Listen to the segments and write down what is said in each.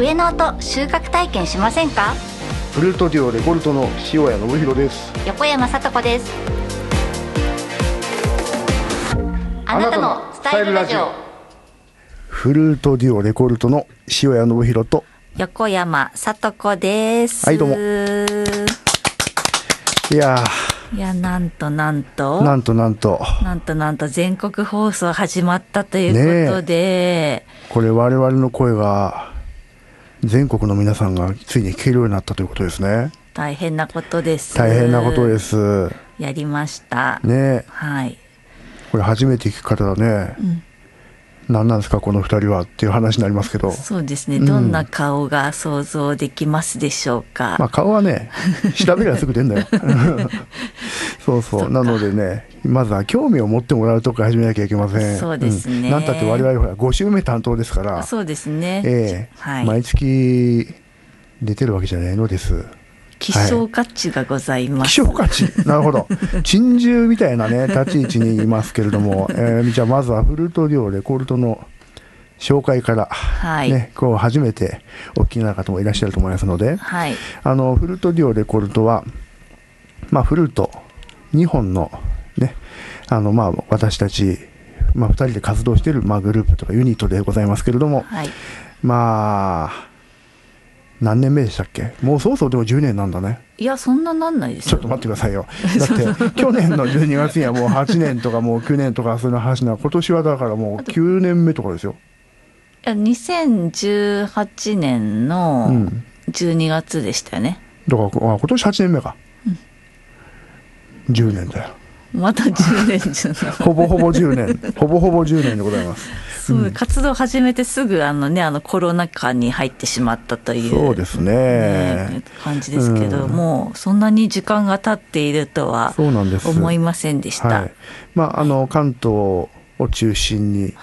笛の音収穫体験しませんか？ フルートデュオレコルトの塩谷信弘です。 横山さと子です。あなたのスタイルラジオ。 フルートデュオレコルトの塩谷信弘と横山さと子です。 はい、どうも。いやなんと全国放送始まったということで、 これ我々の声が全国の皆さんがついに聞けるようになったということですね。 大変なことです。 大変なことです。 やりましたね。 はい。 これ初めて聞く方だね、何なんですかこの二人はっていう話になりますけど。 そうですね、どんな顔が想像できますでしょうか。 まあ顔はね調べればすぐ出んだよそうなのでね、まずは興味を持ってもらうとこから始めなきゃいけません。 そうですね、 なんたって我々ほら5週目担当ですから。 そうですね、はい、 毎月出てるわけじゃないのです。 希少価値がございます、 希少価値、なるほど珍獣みたいなね立ち位置にいますけれども、じゃあまずはフルートデュオレコルトの紹介から、こう初めてお聞きな方もいらっしゃると思いますので、フルートデュオレコルトは、フルート2本のね、私たち、2人で活動している、グループとかユニットでございますけれども、何年目でしたっけ？もうそろそろでも10年なんだね。 いや、そんななんないですよ。 ちょっと待ってくださいよ。だって去年の12月にはもう8年とかもう9年とかそういう話な、今年はだからもう9年目とかですよ。 いや、2018年の12月でしたよね。 だから今年8年目か、10年だよ。 また10年じゃないほぼほぼ10年ほぼほぼ10年でございます。 活動始めてすぐコロナ禍に入ってしまったという、 そうですね、 感じですけど、もうそんなに時間が経っているとは思いませんでした。 関東を中心に、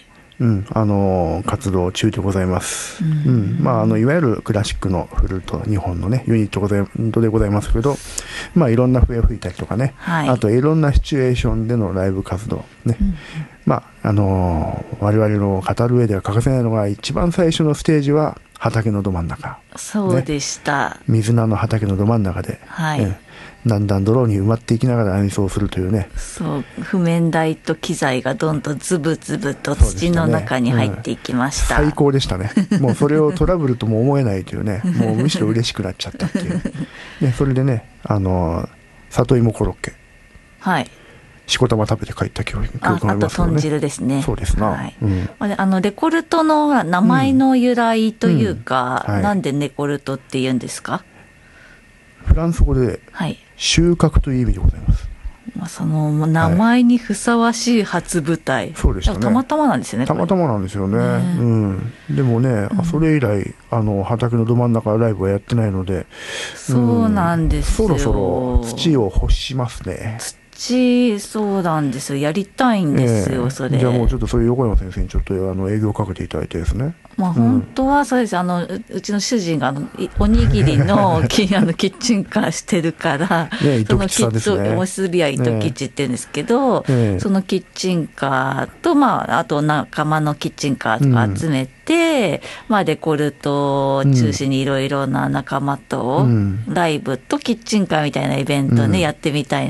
活動中でございます。いわゆるクラシックのフルート2本のねユニットでございますけど、いろんな笛を吹いたりとかね、あといろんなシチュエーションでのライブ活動ね、我々の語る上では欠かせないのが、一番最初のステージは畑のど真ん中。 そうでした、 水菜の畑のど真ん中で、だんだん泥に埋まっていきながら演奏するというね。 そう、譜面台と機材がどんどんズブズブと土の中に入っていきました。 最高でしたね。もうそれをトラブルとも思えないというねもうむしろ嬉しくなっちゃったっていうそれでね、里芋コロッケ、しこたま食べて帰った記憶がありますよね。 あと豚汁ですね。 そうですな、 レコルトの名前の由来というか、なんでレコルトって言うんですか？ フランス語で収穫という意味でございます。 その名前にふさわしい初舞台、 そうでしたね。 たまたまなんですよね。 たまたまなんですよね。でもね、それ以来畑のど真ん中ライブはやってないので、 そうなんですよ。 そろそろ土を欲しますね。 そうなんですよ。やりたいんですよ、それ。 じゃあもうちょっとそういう横山先生にちょっと営業をかけていただいてですね。 本当はそうです。うちの主人がおにぎりのキッチンカーしてるから糸吉さんですね。 おすりや糸吉って言うんですけど、そのキッチンカーと、あと仲間のキッチンカーとか集めて、レコルトを中心にいろいろな仲間と、ライブとキッチンカーみたいなイベントね、やってみたい